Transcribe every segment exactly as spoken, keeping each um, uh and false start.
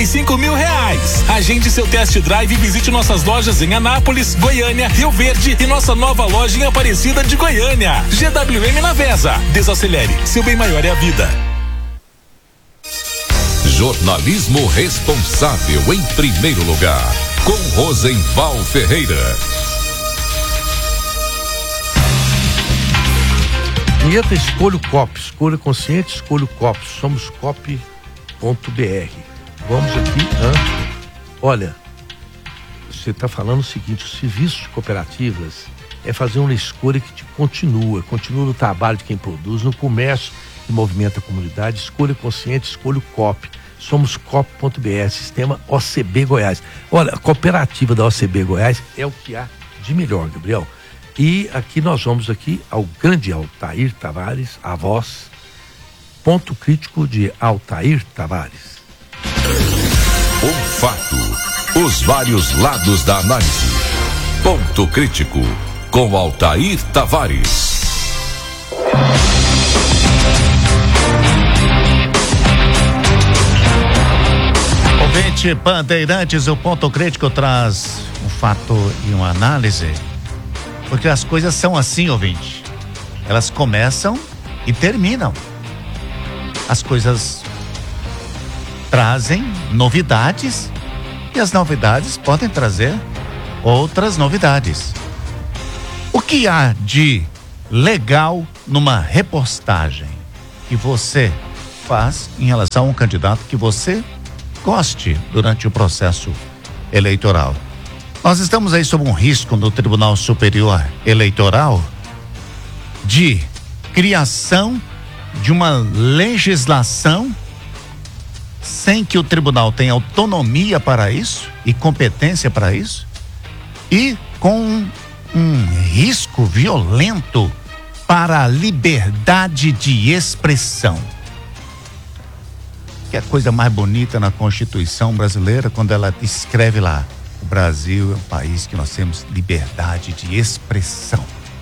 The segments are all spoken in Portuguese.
e cinco mil reais. Agende seu test drive e visite nossas lojas em Anápolis, Goiânia, Rio Verde e nossa nova loja em Aparecida de Goiânia. G W M Navesa. Desacelere. Seu bem maior é a vida. Jornalismo responsável em primeiro lugar. Com Rosenval Ferreira. Vinheta Escolha o Cop, escolha consciente, escolha o Cop, somos cop ponto b r. Vamos aqui, hein? Olha, você está falando o seguinte, o serviço de cooperativas é fazer uma escolha que te continua, continua no trabalho de quem produz, no comércio que movimenta a comunidade, escolha consciente, escolha o Cop. Somos cop ponto b r, sistema O C B Goiás. Olha, a cooperativa da O C B Goiás é o que há de melhor, Gabriel. E aqui nós vamos aqui ao grande Altair Tavares, a voz, ponto crítico de Altair Tavares. Um fato, os vários lados da análise. Ponto crítico com Altair Tavares. Ouvinte Bandeirantes, o Ponto Crítico traz um fato e uma análise. Porque as coisas são assim, ouvinte. Elas começam e terminam. As coisas trazem novidades e as novidades podem trazer outras novidades. O que há de legal numa repostagem que você faz em relação a um candidato que você goste durante o processo eleitoral? Nós estamos aí sob um risco no Tribunal Superior Eleitoral de criação de uma legislação sem que o tribunal tenha autonomia para isso e competência para isso, e com um, um risco violento para a liberdade de expressão. Que é a coisa mais bonita na Constituição brasileira, quando ela escreve lá: o Brasil é um país que nós temos liberdade de expressão.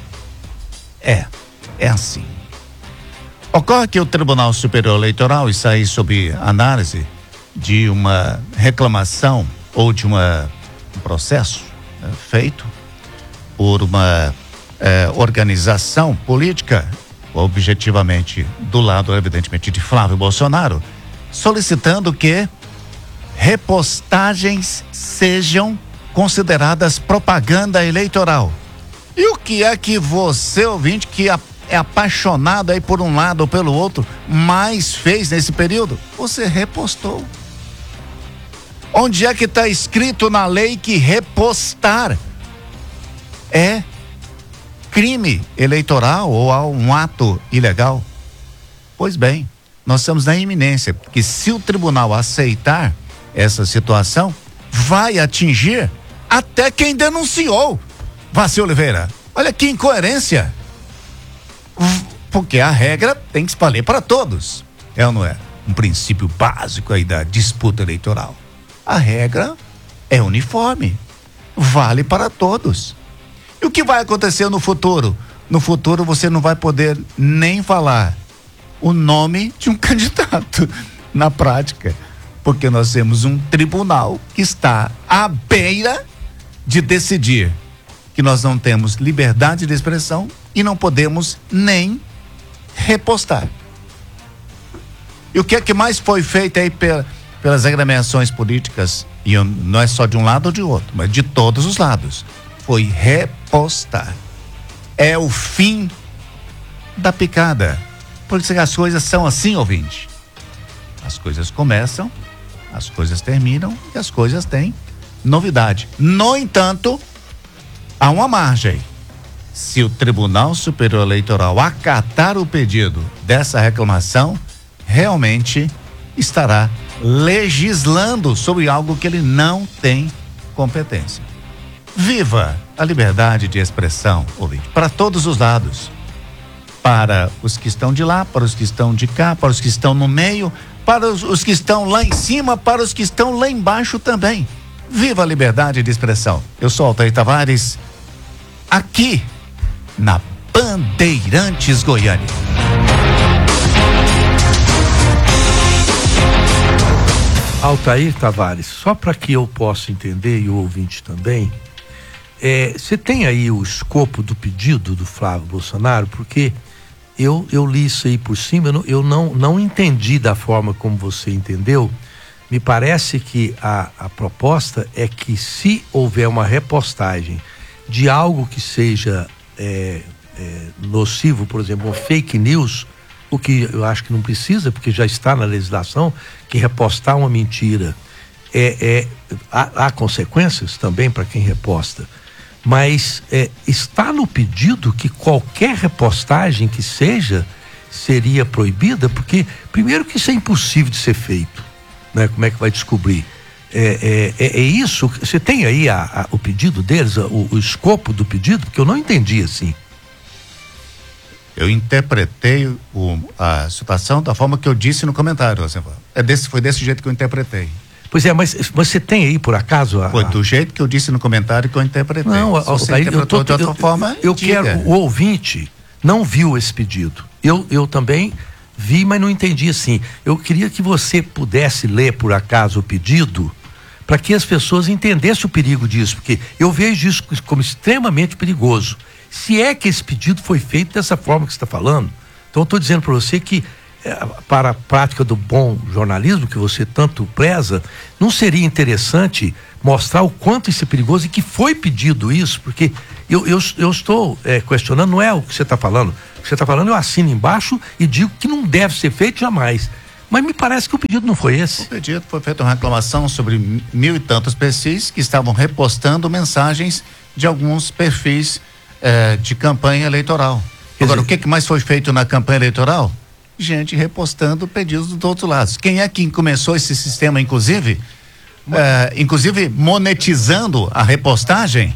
É, é assim. Ocorre que o Tribunal Superior Eleitoral está aí sob análise de uma reclamação ou de uma, um processo né, feito por uma eh, organização política, objetivamente do lado, evidentemente, de Flávio Bolsonaro, solicitando que repostagens sejam consideradas propaganda eleitoral. E o que é que você, ouvinte, que é apaixonado aí por um lado ou pelo outro, mais fez nesse período? Você repostou. Onde é que está escrito na lei que repostar é crime eleitoral ou um ato ilegal? Pois bem, nós estamos na iminência, porque se o tribunal aceitar essa situação, vai atingir até quem denunciou. Vaci Oliveira, olha que incoerência. Porque a regra tem que se valer para todos. É ou não é? Um princípio básico aí da disputa eleitoral. A regra é uniforme, vale para todos. E o que vai acontecer no futuro? No futuro você não vai poder nem falar o nome de um candidato na prática, porque nós temos um tribunal que está à beira de decidir que nós não temos liberdade de expressão e não podemos nem repostar. E o que é que mais foi feito aí pela, pelas agremiações políticas, e não é só de um lado ou de outro, mas de todos os lados, foi repostar. É o fim da picada. Porque as coisas são assim, ouvinte. As coisas começam, as coisas terminam e as coisas têm novidade. No entanto, há uma margem. Se o Tribunal Superior Eleitoral acatar o pedido dessa reclamação, realmente estará legislando sobre algo que ele não tem competência. Viva a liberdade de expressão, ouvinte, para todos os lados. Para os que estão de lá, para os que estão de cá, para os que estão no meio, para os, os que estão lá em cima, para os que estão lá embaixo também. Viva a liberdade de expressão. Eu sou Altair Tavares, aqui na Bandeirantes Goiânia. Altair Tavares, só para que eu possa entender e o ouvinte também, você é, tem aí o escopo do pedido do Flávio Bolsonaro? Porque eu, eu li isso aí por cima, eu, não, eu não, não entendi da forma como você entendeu. Me parece que a, a proposta é que, se houver uma repostagem de algo que seja é, é, nocivo, por exemplo, um fake news, o que eu acho que não precisa, porque já está na legislação, que repostar uma mentira é, é, há, há consequências também para quem reposta, mas é, está no pedido que qualquer repostagem que seja seria proibida, porque primeiro que isso é impossível de ser feito, né? Como é que vai descobrir? É, é, é, é isso, você tem aí a, a, o pedido deles, o, o escopo do pedido, porque eu não entendi assim. Eu interpretei o, a situação da forma que eu disse no comentário, é desse, foi desse jeito que eu interpretei. Pois é, mas você tem aí, por acaso... A, foi do jeito que eu disse no comentário que eu interpretei. Não, se você aí, interpretou eu tô, de outra eu, forma, eu diga. quero, o ouvinte não viu esse pedido. Eu, eu também vi, mas não entendi assim. Eu queria que você pudesse ler, por acaso, o pedido, para que as pessoas entendessem o perigo disso, porque eu vejo isso como extremamente perigoso. Se é que esse pedido foi feito dessa forma que você está falando, então eu estou dizendo para você que, é, para a prática do bom jornalismo, que você tanto preza, não seria interessante mostrar o quanto isso é perigoso e que foi pedido isso, porque eu, eu, eu estou é, questionando, não é o que você está falando, o que você está falando eu assino embaixo e digo que não deve ser feito jamais. Mas me parece que o pedido não foi esse. O pedido foi feita uma reclamação sobre mil e tantos perfis que estavam repostando mensagens de alguns perfis eh, de campanha eleitoral. Quer Agora, dizer, o que, que mais foi feito na campanha eleitoral? Gente repostando pedidos dos outros lados. Quem é que começou esse sistema, inclusive? Eh, inclusive monetizando a repostagem?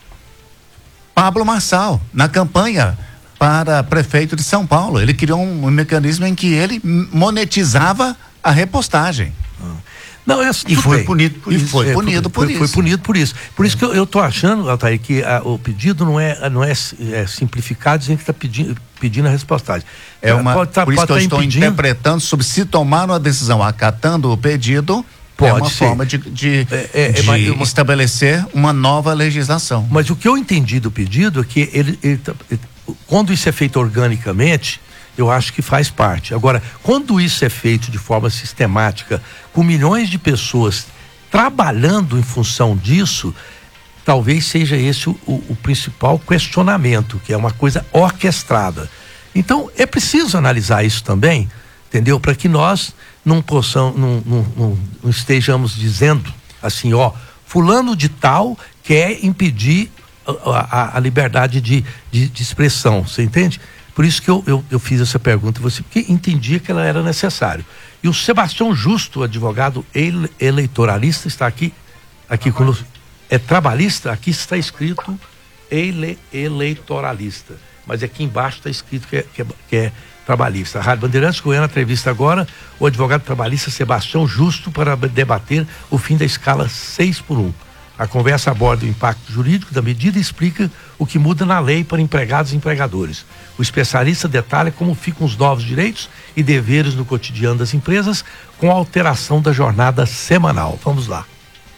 Pablo Marçal, na campanha para prefeito de São Paulo. Ele criou um, um mecanismo em que ele monetizava a repostagem. Não, é, e foi bem. punido por e isso. Foi é, punido por foi, isso. Foi punido por isso. Por isso que eu, eu tô achando, Altair, que a, o pedido não é, não é, é simplificado, dizendo que está pedindo, pedindo a repostagem. É uma, pode tá, por isso pode que eu tá estou impedindo... interpretando sobre se tomar uma decisão acatando o pedido. Pode é uma ser. forma de, de, é, é, de é, uma... estabelecer uma nova legislação. Mas o que eu entendi do pedido é que ele, ele, ele, quando isso é feito organicamente, eu acho que faz parte. Agora, quando isso é feito de forma sistemática, com milhões de pessoas trabalhando em função disso, talvez seja esse o, o, o principal questionamento, que é uma coisa orquestrada. Então, é preciso analisar isso também, entendeu? Para que nós não possamos, não, não, não, não estejamos dizendo assim, ó, fulano de tal quer impedir a, a, a liberdade de, de, de expressão, você entende? Por isso que eu, eu, eu fiz essa pergunta a você, porque entendia que ela era necessária. E o Sebastião Justo, advogado ele, eleitoralista, está aqui, aqui conosco. É trabalhista? Aqui está escrito ele, eleitoralista, mas aqui embaixo está escrito que é, que é, que é trabalhista. A Rádio Bandeirantes Goiânia entrevista agora o advogado trabalhista Sebastião Justo para debater o fim da escala seis por um. A conversa aborda o impacto jurídico da medida e explica o que muda na lei para empregados e empregadores. O especialista detalha como ficam os novos direitos e deveres no cotidiano das empresas com a alteração da jornada semanal. Vamos lá.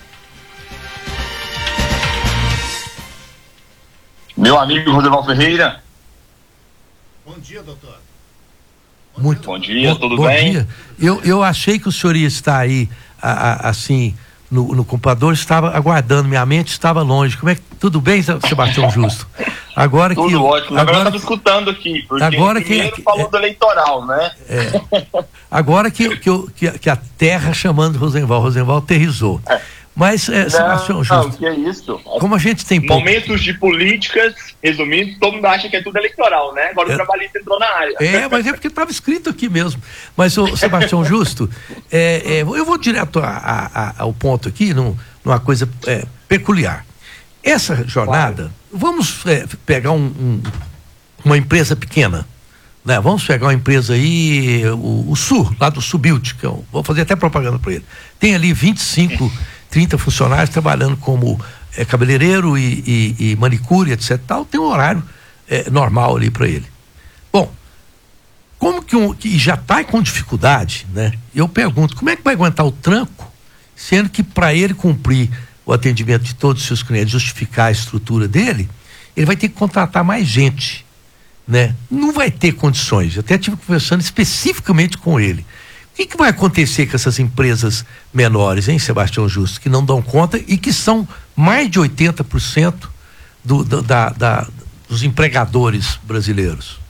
Meu amigo Rosenval Ferreira. Bom dia, doutor. Muito bom dia, bom, tudo bom bem? Dia. Eu, eu achei que o senhor ia estar aí, a, a, assim, no, no computador, estava aguardando, minha mente estava longe. Como é que, tudo bem, Sebastião Justo? Agora tudo que eu, ótimo, agora, agora eu estava escutando aqui, porque agora primeiro que, falou é, do eleitoral, né? É, agora que, que, eu, que, que a terra chamando Rosenval, Rosenval aterrizou. É. Mas, é, Sebastião Justo, não, que é isso? Como a gente tem pouco... Momentos de políticas, resumindo, todo mundo acha que é tudo eleitoral, né? Agora é. o trabalhista entrou na área. É, mas é porque estava escrito aqui mesmo. Mas, o Sebastião Justo, é, é, eu vou direto a, a, a, ao ponto aqui, num, numa coisa é, peculiar. Essa jornada, claro. vamos é, pegar um, um, uma empresa pequena, né? Vamos pegar uma empresa aí, o, o Sul, lá do Subilt, que eu vou fazer até propaganda para ele. Tem ali vinte e cinco, trinta funcionários trabalhando como é, cabeleireiro e, e, e manicure, etc. Tal, tem um horário é, normal ali para ele. Bom, como que, um, que já está com dificuldade, né? Eu pergunto, como é que vai aguentar o tranco sendo que para ele cumprir o atendimento de todos os seus clientes, justificar a estrutura dele, ele vai ter que contratar mais gente, né? Não vai ter condições. Eu até estive conversando especificamente com ele. O que, que vai acontecer com essas empresas menores, hein, Sebastião Justo, que não dão conta e que são mais de oitenta por cento do, do, da, da, dos empregadores brasileiros?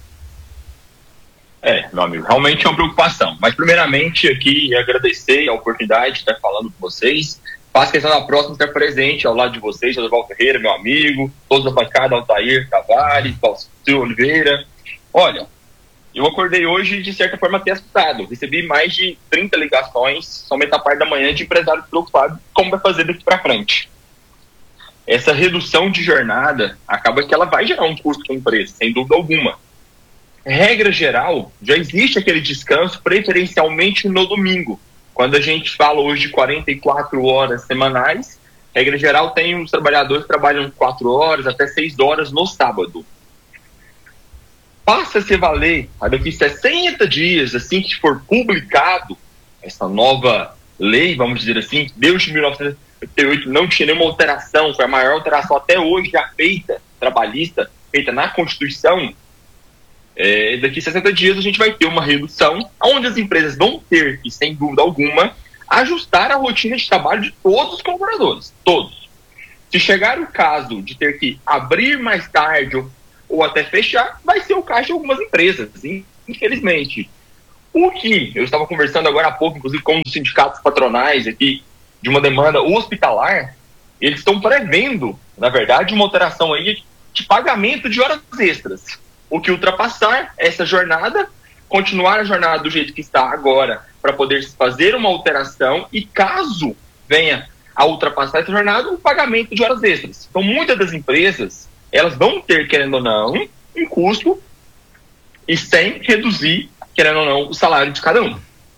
É, meu amigo, realmente é uma preocupação. Mas primeiramente aqui agradecer a oportunidade de estar falando com vocês. Faço questão da próxima estar presente ao lado de vocês, José Ferreira, meu amigo, todos da bancada, Altair Tavares, Valcir Oliveira. Olha, eu acordei hoje de certa forma até assustado. Recebi mais de trinta ligações, somente a parte da manhã, de empresários preocupados como vai fazer daqui para frente. Essa redução de jornada acaba que ela vai gerar um custo para a empresa, sem dúvida alguma. Regra geral, já existe aquele descanso preferencialmente no domingo. Quando a gente fala hoje de quarenta e quatro horas semanais, regra geral tem os trabalhadores que trabalham quatro horas até seis horas no sábado. Passa a se valer, daqui sessenta dias, assim que for publicado essa nova lei, vamos dizer assim, desde mil novecentos e oitenta e oito não tinha nenhuma alteração, foi a maior alteração até hoje já feita, trabalhista, feita na Constituição. É, daqui a sessenta dias a gente vai ter uma redução, onde as empresas vão ter que, sem dúvida alguma, ajustar a rotina de trabalho de todos os colaboradores, todos. Se chegar o caso de ter que abrir mais tarde ou, ou até fechar, vai ser o caso de algumas empresas, infelizmente. O que eu estava conversando agora há pouco, inclusive com os sindicatos patronais aqui, de uma demanda hospitalar, eles estão prevendo, na verdade, uma alteração aí de pagamento de horas extras. O que ultrapassar essa jornada, continuar a jornada do jeito que está agora, para poder fazer uma alteração e, caso venha a ultrapassar essa jornada, o pagamento de horas extras. Então, muitas das empresas, elas vão ter, querendo ou não, um custo e sem reduzir, querendo ou não, o salário de cada um.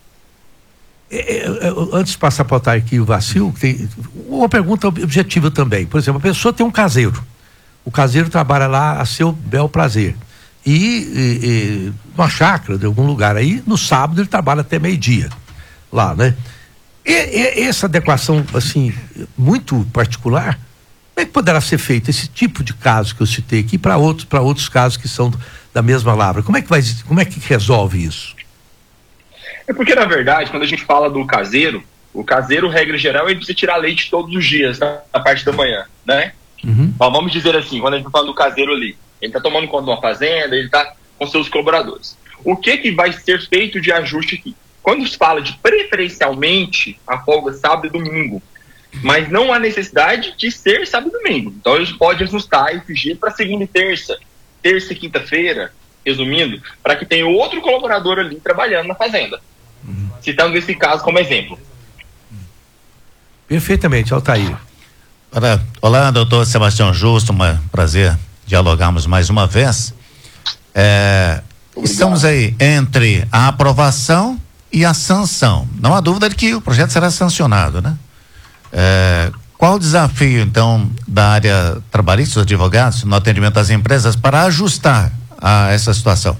É, é, antes de passar para o Altair aqui o Vacil, tem uma pergunta objetiva também. Por exemplo, a pessoa tem um caseiro. O caseiro trabalha lá a seu bel prazer. E, e, e numa chácara de algum lugar aí, no sábado ele trabalha até meio-dia lá, né? E, e essa adequação, assim, muito particular, como é que poderá ser feito esse tipo de caso que eu citei aqui para outros, para outros casos que são da mesma lavra? Como é que vai, como é que resolve isso? É porque, na verdade, quando a gente fala do caseiro, o caseiro, regra geral, ele precisa tirar leite todos os dias, na, na parte da manhã, né? Uhum. Bom, vamos dizer assim, quando a gente fala do caseiro ali, ele está tomando conta de uma fazenda, ele está com seus colaboradores. O que que vai ser feito de ajuste aqui? Quando se fala de preferencialmente a folga sábado e domingo, mas não há necessidade de ser sábado e domingo. Então a gente pode ajustar e exigir para segunda e terça, terça e quinta-feira, resumindo, para que tenha outro colaborador ali trabalhando na fazenda. Uhum. Citando esse caso como exemplo. Perfeitamente, Altair. Olá, olá, doutor Sebastião Justo, um prazer dialogarmos mais uma vez. É, estamos aí entre a aprovação e a sanção. Não há dúvida de que o projeto será sancionado, né? É, qual o desafio, então, da área trabalhista, dos advogados, no atendimento às empresas para ajustar a essa situação?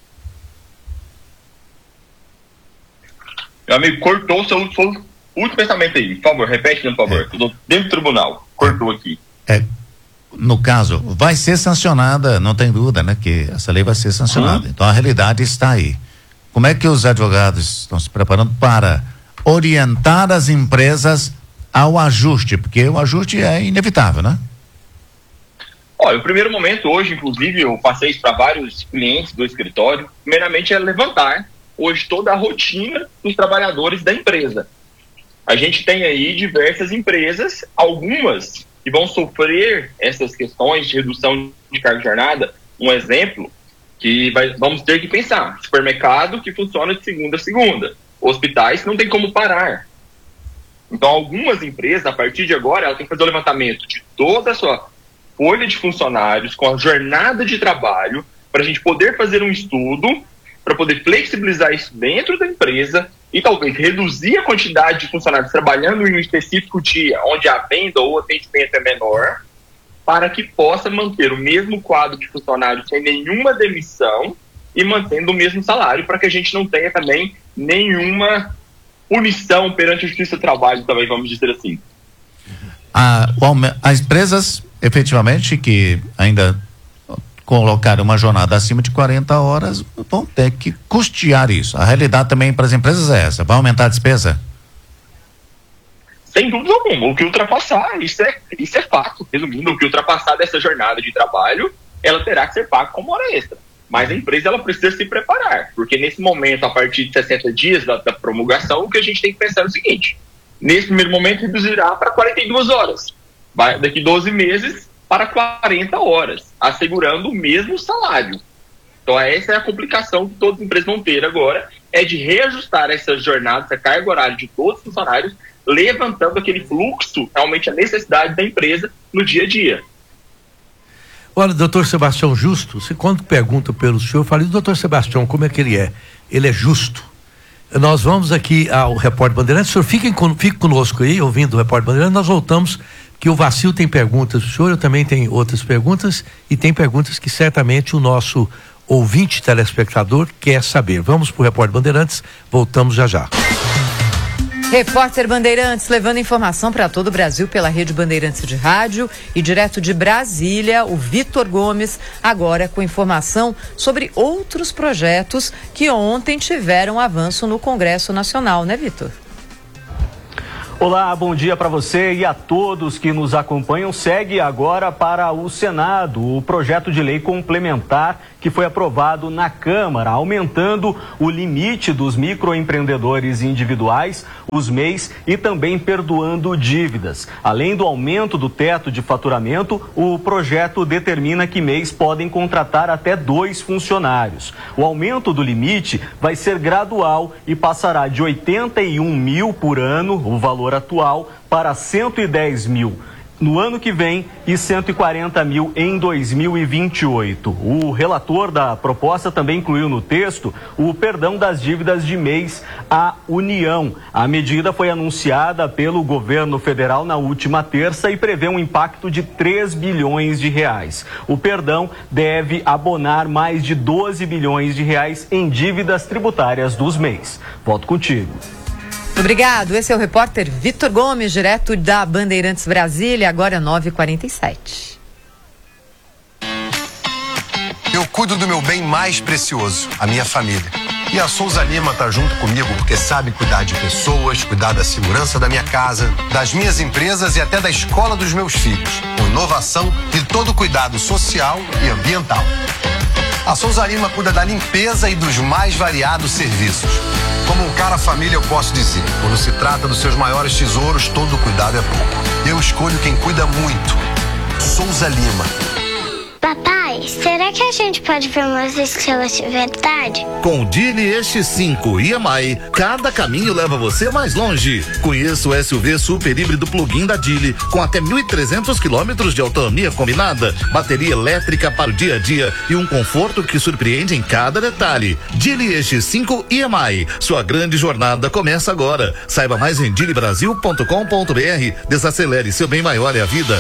Meu amigo, cortou o seu, seu último pensamento aí, por favor, repete, por favor. É. Estou dentro do tribunal, cortou é. aqui. É. No caso, vai ser sancionada, não tem dúvida, né? Que essa lei vai ser sancionada. Hum. Então a realidade está aí. Como é que os advogados estão se preparando para orientar as empresas ao ajuste? Porque o ajuste é inevitável, né? Olha, o primeiro momento hoje, inclusive, eu passei isso para vários clientes do escritório. Primeiramente é levantar hoje toda a rotina dos trabalhadores da empresa. A gente tem aí diversas empresas, algumas que vão sofrer essas questões de redução de carga de jornada. Um exemplo que vai, vamos ter que pensar: supermercado que funciona de segunda a segunda, hospitais não tem como parar. Então algumas empresas, a partir de agora, elas têm que fazer o levantamento de toda a sua folha de funcionários com a jornada de trabalho, para a gente poder fazer um estudo, para poder flexibilizar isso dentro da empresa e talvez reduzir a quantidade de funcionários trabalhando em um específico dia, onde a venda ou o atendimento é menor, para que possa manter o mesmo quadro de funcionários sem nenhuma demissão e mantendo o mesmo salário, para que a gente não tenha também nenhuma punição perante a Justiça do Trabalho também, vamos dizer assim. A, as empresas, efetivamente, que ainda colocaram uma jornada acima de quarenta horas, vão ter que custear isso. A realidade também para as empresas é essa. Vai aumentar a despesa? Sem dúvida alguma. O que ultrapassar, isso é, isso é fato. Resumindo, o que ultrapassar dessa jornada de trabalho, ela terá que ser paga como hora extra. Mas a empresa, ela precisa se preparar, porque nesse momento, a partir de sessenta dias da, da promulgação, o que a gente tem que pensar é o seguinte: nesse primeiro momento reduzirá para quarenta e duas horas, vai daqui doze meses para quarenta horas, assegurando o mesmo salário. Então essa é a complicação que todas as empresas vão ter agora, é de reajustar essas jornadas, essa carga horária de todos os funcionários, levantando aquele fluxo, realmente a necessidade da empresa no dia a dia. Olha, doutor Sebastião Justo, se quando pergunta pelo senhor, eu falei, doutor Sebastião, como é que ele é? Ele é justo. Nós vamos aqui ao Repórter Bandeirantes, o senhor fique, fique conosco aí, ouvindo o Repórter Bandeirantes, nós voltamos, que o Vacil tem perguntas do senhor, eu também tenho outras perguntas, e tem perguntas que certamente o nosso ouvinte telespectador quer saber. Vamos para o Repórter Bandeirantes, voltamos já já. Repórter Bandeirantes, levando informação para todo o Brasil pela Rede Bandeirantes de Rádio, e direto de Brasília, o Vitor Gomes, agora com informação sobre outros projetos que ontem tiveram avanço no Congresso Nacional, né, Vitor? Olá, bom dia para você e a todos que nos acompanham. Segue agora para o Senado o projeto de lei complementar que foi aprovado na Câmara, aumentando o limite dos microempreendedores individuais, os M E Is, e também perdoando dívidas. Além do aumento do teto de faturamento, o projeto determina que M E Is podem contratar até dois funcionários. O aumento do limite vai ser gradual e passará de oitenta e um mil por ano, o valor atual, para cento e dez mil no ano que vem e cento e quarenta mil em dois mil e vinte e oito. O relator da proposta também incluiu no texto o perdão das dívidas de M E Is à União. A medida foi anunciada pelo governo federal na última terça e prevê um impacto de três bilhões de reais. O perdão deve abonar mais de doze bilhões de reais em dívidas tributárias dos M E Is. Volto contigo. Obrigado, esse é o repórter Vitor Gomes, direto da Bandeirantes Brasília, agora nove e quarenta e sete. Eu cuido do meu bem mais precioso, a minha família. E a Souza Lima tá junto comigo porque sabe cuidar de pessoas, cuidar da segurança da minha casa, das minhas empresas e até da escola dos meus filhos, com inovação e todo cuidado social e ambiental. A Souza Lima cuida da limpeza e dos mais variados serviços. Como um cara família, eu posso dizer, quando se trata dos seus maiores tesouros, todo cuidado é pouco. Eu escolho quem cuida muito. Souza Lima. Papai, será que a gente pode ver umas estrelas de verdade? Com o Dili Este cinco e M I, cada caminho leva você mais longe. Conheça o S U V super híbrido plug-in da Dili, com até mil e trezentos quilômetros de autonomia combinada, bateria elétrica para o dia a dia e um conforto que surpreende em cada detalhe. Dili Este cinco e M I, sua grande jornada começa agora. Saiba mais em dili brasil ponto com ponto b r. Desacelere, seu bem maior é a vida.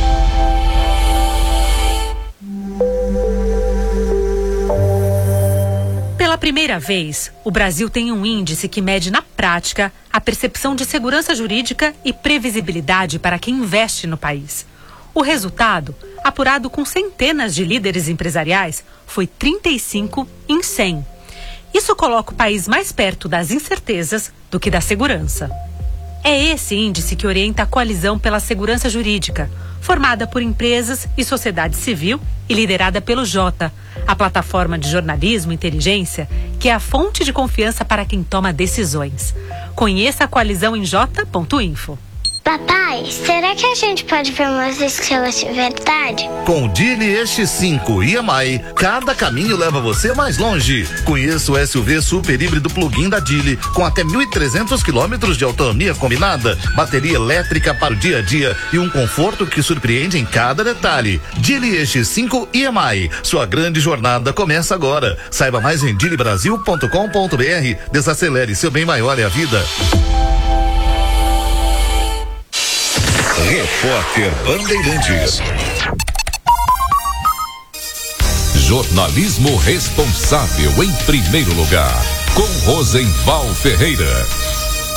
Pela primeira vez, o Brasil tem um índice que mede na prática a percepção de segurança jurídica e previsibilidade para quem investe no país. O resultado, apurado com centenas de líderes empresariais, foi trinta e cinco em cem. Isso coloca o país mais perto das incertezas do que da segurança. É esse índice que orienta a Coalizão pela Segurança Jurídica, formada por empresas e sociedade civil e liderada pelo Jota, a plataforma de jornalismo e inteligência que é a fonte de confiança para quem toma decisões. Conheça a coalizão em j ponto info. Papai, será que a gente pode ver umas estrelas de verdade? Com o Dili Este cinco e M I, cada caminho leva você mais longe. Conheça o S U V super híbrido plug-in da Dili, com até mil e trezentos quilômetros de autonomia combinada, bateria elétrica para o dia a dia e um conforto que surpreende em cada detalhe. Dili Este cinco e M I, sua grande jornada começa agora. Saiba mais em dili brasil ponto com ponto b r. Desacelere, seu bem maior é a vida. Repórter Bandeirantes. Jornalismo responsável em primeiro lugar, com Rosenval Ferreira.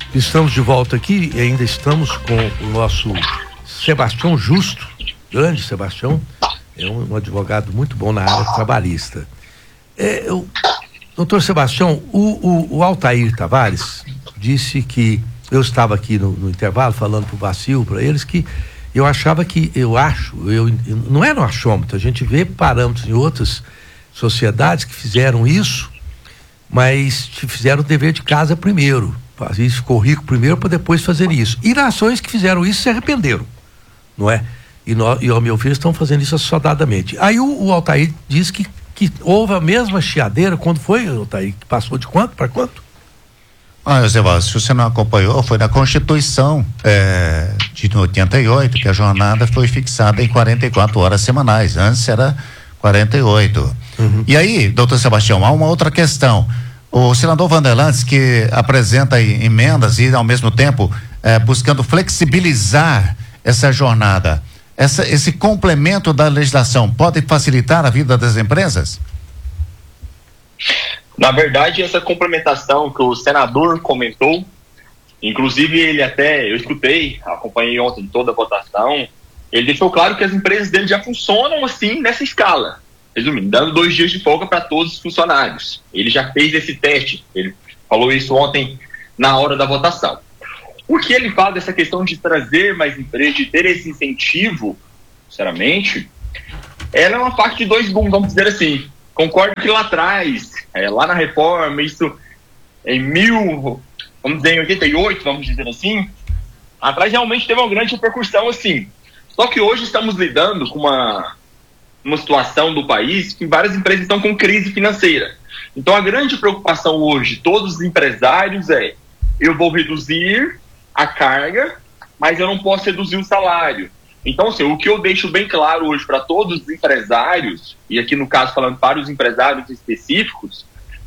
Estamos de volta aqui e ainda estamos com o nosso Sebastião Justo, grande Sebastião, é um, um advogado muito bom na área trabalhista. É, eu, doutor Sebastião, o, o, o Altair Tavares disse que, eu estava aqui no, no intervalo falando para o Vacil, para eles, que eu achava que, eu acho, eu, não é no achômetro, a gente vê parâmetros em outras sociedades que fizeram isso, mas fizeram o dever de casa primeiro, fazer isso, ficou rico primeiro para depois fazer isso. E nações que fizeram isso se arrependeram, não é? E, nós, e ao meu filho estão fazendo isso assodadamente. Aí o, o Altair diz que, que houve a mesma chiadeira, quando foi, Altair, que passou de quanto para quanto? Ah, José Valdo, se você não acompanhou, foi na Constituição é, de oitenta e oito que a jornada foi fixada em quarenta e quatro horas semanais, antes era quarenta e oito. Uhum. E aí, doutor Sebastião, há uma outra questão. O senador Vanderlandes, que apresenta emendas e, ao mesmo tempo, eh, buscando flexibilizar essa jornada, essa, esse complemento da legislação pode facilitar a vida das empresas? Na verdade, essa complementação que o senador comentou, inclusive ele até, eu escutei, acompanhei ontem toda a votação, ele deixou claro que as empresas dele já funcionam assim, nessa escala. Resumindo, dando dois dias de folga para todos os funcionários. Ele já fez esse teste, ele falou isso ontem na hora da votação. O que ele fala dessa questão de trazer mais empresas, de ter esse incentivo, sinceramente, ela é uma faca de dois gumes, vamos dizer assim. Concordo que lá atrás, é, lá na reforma, isso em mil, vamos dizer, em oitenta e oito, vamos dizer assim, atrás realmente teve uma grande repercussão assim. Só que hoje estamos lidando com uma, uma situação do país que várias empresas estão com crise financeira. Então a grande preocupação hoje de todos os empresários é: eu vou reduzir a carga, mas eu não posso reduzir o salário. Então, assim, o que eu deixo bem claro hoje para todos os empresários, e aqui no caso falando para os empresários específicos,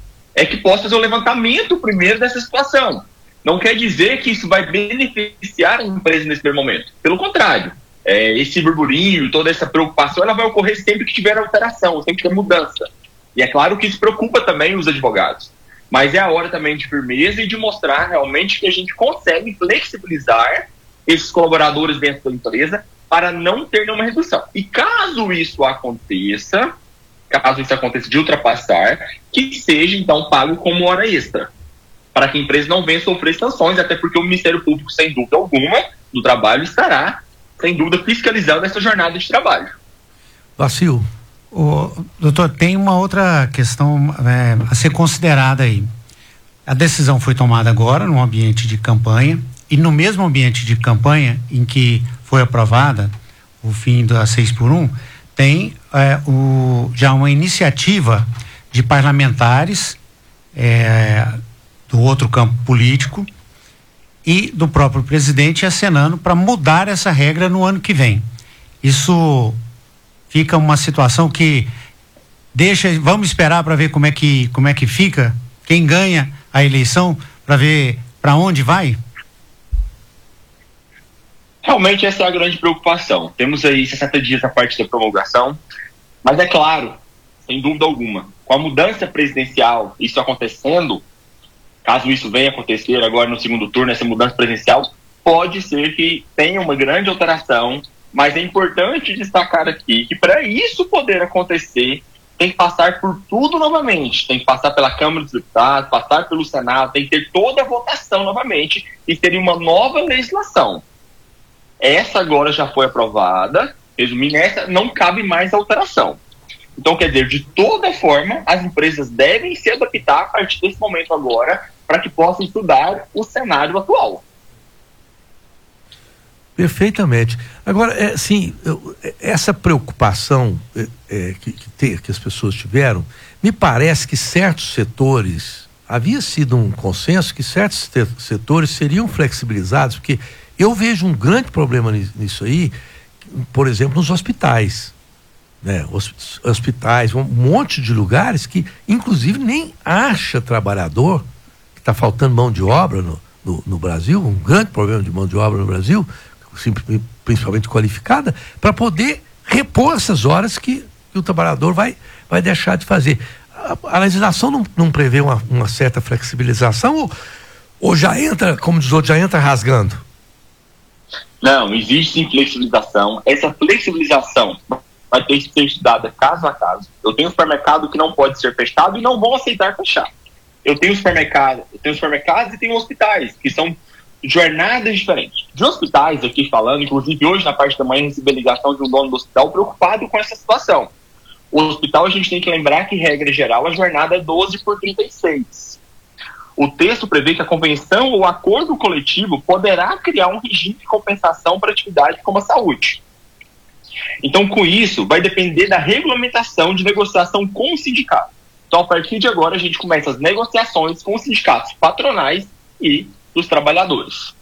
é que possa fazer o levantamento primeiro dessa situação. Não quer dizer que isso vai beneficiar a empresa nesse primeiro momento. Pelo contrário, é, esse burburinho, toda essa preocupação, ela vai ocorrer sempre que tiver alteração, sempre que tiver mudança. E é claro que isso preocupa também os advogados. Mas é a hora também de firmeza e de mostrar realmente que a gente consegue flexibilizar esses colaboradores dentro da empresa para não ter nenhuma redução. E caso isso aconteça, caso isso aconteça de ultrapassar, que seja então pago como hora extra, para que a empresa não venha sofrer sanções, até porque o Ministério Público, sem dúvida alguma, do trabalho estará, sem dúvida, fiscalizando essa jornada de trabalho. Vacil. O, doutor, tem uma outra questão é, a ser considerada aí. A decisão foi tomada agora num ambiente de campanha, e no mesmo ambiente de campanha em que foi aprovada o fim da seis por um, tem é, o, já uma iniciativa de parlamentares é, do outro campo político e do próprio presidente acenando para mudar essa regra no ano que vem. Isso fica uma situação que deixa, vamos esperar para ver como é que como é que fica, quem ganha a eleição, para ver para onde vai. Realmente essa é a grande preocupação. Temos aí sessenta dias a partir da promulgação, mas é claro, sem dúvida alguma, com a mudança presidencial, isso acontecendo, caso isso venha acontecer agora no segundo turno, essa mudança presidencial, pode ser que tenha uma grande alteração, mas é importante destacar aqui que para isso poder acontecer, tem que passar por tudo novamente, tem que passar pela Câmara dos Deputados, passar pelo Senado, tem que ter toda a votação novamente e ter uma nova legislação. Essa agora já foi aprovada, resumindo, essa não cabe mais alteração. Então, quer dizer, de toda forma, as empresas devem se adaptar a partir desse momento agora para que possam estudar o cenário atual. Perfeitamente. Agora, é, sim, eu, essa preocupação é, é, que, que, te, que as pessoas tiveram, me parece que certos setores, havia sido um consenso que certos te, setores seriam flexibilizados, porque eu vejo um grande problema nisso aí, por exemplo, nos hospitais, né? Os hospitais, um monte de lugares que, inclusive, nem acha trabalhador, que está faltando mão de obra no, no, no Brasil, um grande problema de mão de obra no Brasil, principalmente qualificada, para poder repor essas horas que, que o trabalhador vai, vai deixar de fazer. A, a legislação não, não prevê uma, uma certa flexibilização ou, Ou já entra, como diz o outro, já entra rasgando? Não, existe sim flexibilização. Essa flexibilização vai ter que ser estudada caso a caso. Eu tenho supermercado que não pode ser fechado e não vão aceitar fechar. Eu tenho supermercado, eu tenho supermercados e tenho hospitais, que são jornadas diferentes. De hospitais, aqui falando, inclusive hoje na parte da manhã recebi a ligação de um dono do hospital preocupado com essa situação. O hospital, a gente tem que lembrar que, regra geral, a jornada é doze por trinta e seis. O texto prevê que a convenção ou acordo coletivo poderá criar um regime de compensação para atividade como a saúde. Então, com isso, vai depender da regulamentação de negociação com o sindicato. Então, a partir de agora, a gente começa as negociações com os sindicatos patronais e dos trabalhadores.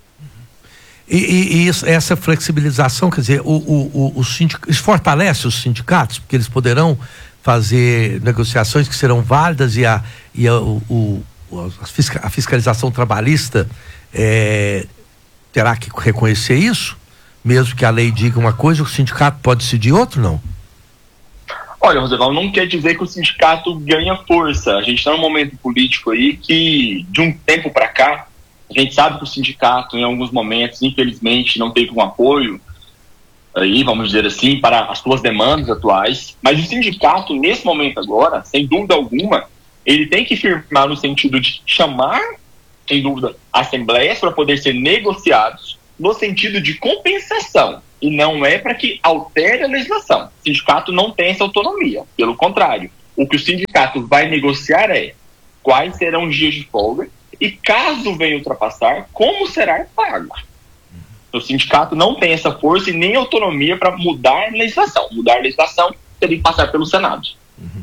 E, e, e isso, essa flexibilização, quer dizer, o, o, o, o sindic... isso fortalece os sindicatos, porque eles poderão fazer negociações que serão válidas e a, e a, o, o, a fiscalização trabalhista é, terá que reconhecer isso? Mesmo que a lei diga uma coisa, o sindicato pode decidir outro, não? Olha, Roseval, não quer dizer que o sindicato ganha força. A gente está num momento político aí que, de um tempo para cá, a gente sabe que o sindicato, em alguns momentos, infelizmente, não teve um apoio, aí, vamos dizer assim, para as suas demandas atuais. Mas o sindicato, nesse momento agora, sem dúvida alguma, ele tem que firmar no sentido de chamar, sem dúvida, assembleias para poder ser negociados, no sentido de compensação, e não é para que altere a legislação. O sindicato não tem essa autonomia, pelo contrário. O que o sindicato vai negociar é quais serão os dias de folga e, caso venha ultrapassar, como será pago. O sindicato não tem essa força e nem autonomia para mudar a legislação. Mudar a legislação teria que passar pelo Senado. Uhum.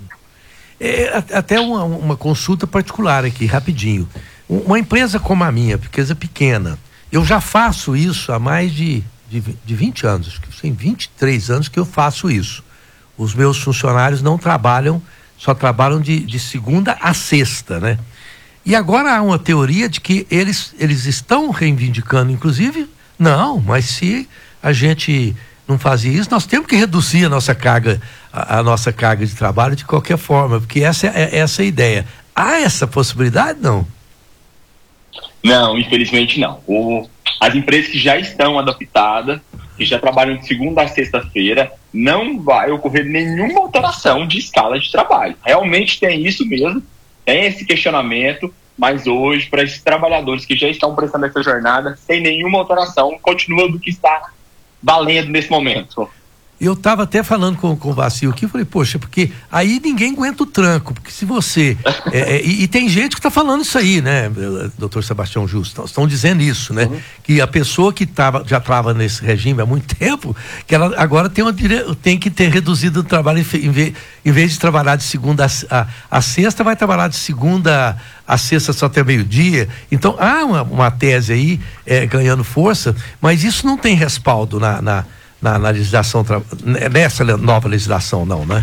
É, até uma, uma consulta particular aqui, rapidinho. Uma empresa como a minha, empresa pequena, eu já faço isso há mais de, de, de vinte anos, acho que tem vinte e três anos que eu faço isso. Os meus funcionários não trabalham, só trabalham de, de segunda a sexta, né? E agora há uma teoria de que eles, eles estão reivindicando, inclusive, não, mas se a gente não fazia isso, nós temos que reduzir a nossa carga, a, a nossa carga de trabalho de qualquer forma, porque essa é, é essa é a ideia. Há essa possibilidade, não? Não, infelizmente não. O, as empresas que já estão adaptadas, que já trabalham de segunda a sexta-feira, não vai ocorrer nenhuma alteração de escala de trabalho. Realmente tem isso mesmo, tem esse questionamento, mas hoje, para esses trabalhadores que já estão prestando essa jornada, sem nenhuma alteração, continua do que está valendo nesse momento. Eu estava até falando com, com o Vacil aqui, eu falei, poxa, porque aí ninguém aguenta o tranco, porque se você... é, é, e, e tem gente que está falando isso aí, né, doutor Sebastião Justo, estão dizendo isso, né, uhum. Que a pessoa que tava, já estava nesse regime há muito tempo, que ela agora tem, uma, tem que ter reduzido o trabalho, em vez, em vez de trabalhar de segunda a, a, a sexta, vai trabalhar de segunda a sexta só até meio-dia. Então há uma, uma tese aí é, ganhando força, mas isso não tem respaldo na... na Na, na legislação, nessa nova legislação não, né?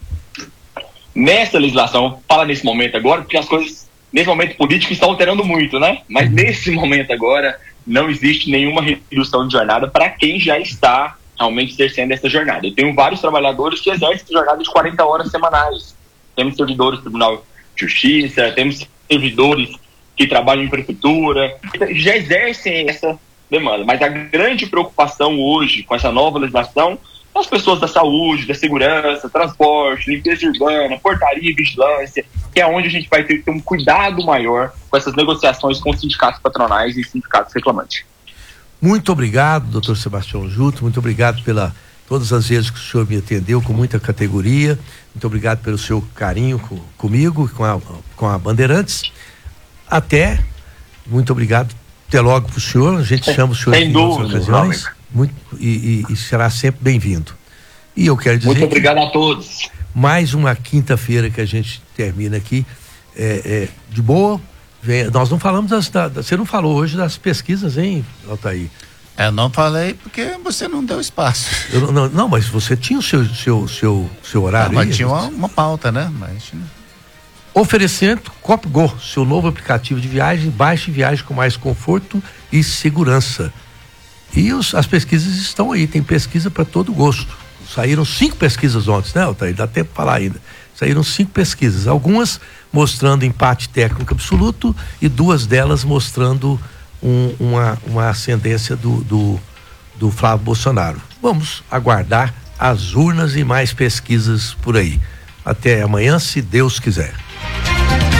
Nessa legislação, fala nesse momento agora, porque as coisas, nesse momento político, estão alterando muito, né? Mas nesse momento agora, não existe nenhuma redução de jornada para quem já está realmente exercendo essa jornada. Eu tenho vários trabalhadores que exercem jornada de quarenta horas semanais. Temos servidores do Tribunal de Justiça, temos servidores que trabalham em prefeitura, que já exercem essa demanda, mas a grande preocupação hoje com essa nova legislação são as pessoas da saúde, da segurança, transporte, limpeza urbana, portaria e vigilância, que é onde a gente vai ter que ter um cuidado maior com essas negociações com os sindicatos patronais e sindicatos reclamantes. Muito obrigado, doutor Sebastião Justo, muito obrigado pela todas as vezes que o senhor me atendeu com muita categoria, muito obrigado pelo seu carinho com, comigo, com a, com a Bandeirantes. Até, muito obrigado. Até logo para o senhor, a gente chama o senhor em outras ocasiões muito, e, e, e será sempre bem-vindo. E eu quero dizer muito obrigado a todos. Mais uma quinta-feira que a gente termina aqui é, é, de boa. Vem, nós não falamos das, da, você não falou hoje das pesquisas, hein, Altair? Eu não falei porque você não deu espaço. Eu, não, não, mas você tinha o seu, seu, seu, seu horário. Não, mas aí, tinha uma, uma pauta, né? Mas... Oferecendo CopGo, seu novo aplicativo de viagem, baixe viagem com mais conforto e segurança. E os, as pesquisas estão aí, tem pesquisa para todo gosto. Saíram cinco pesquisas ontem, né, Altair? Dá tempo para falar ainda. Saíram cinco pesquisas, algumas mostrando empate técnico absoluto e duas delas mostrando um, uma, uma ascendência do, do, do Flávio Bolsonaro. Vamos aguardar as urnas e mais pesquisas por aí. Até amanhã, se Deus quiser.